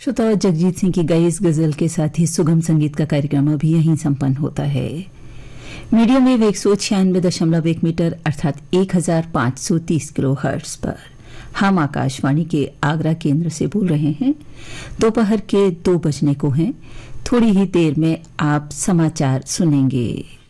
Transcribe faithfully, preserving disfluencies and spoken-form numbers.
श्रोता, जगजीत सिंह की गाई इस गजल के साथ ही सुगम संगीत का कार्यक्रम अभी यहीं संपन्न होता है। मीडियम वेव एक सौ छियानवे दशमलव एक मीटर अर्थात एक हजार पांच सौ तीस किलो हर्ट्ज पर हम आकाशवाणी के आगरा केंद्र से बोल रहे हैं। दोपहर के दो बजने को हैं। थोड़ी ही देर में आप समाचार सुनेंगे।